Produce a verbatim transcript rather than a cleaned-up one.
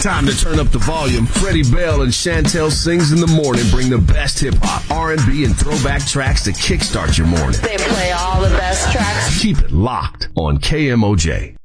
Time to turn up the volume. Freddie Bell and Chantel Sings in the Morning bring the best hip-hop, R and B, and throwback tracks to kickstart your morning. They play all the best tracks. Keep it locked on K M O J.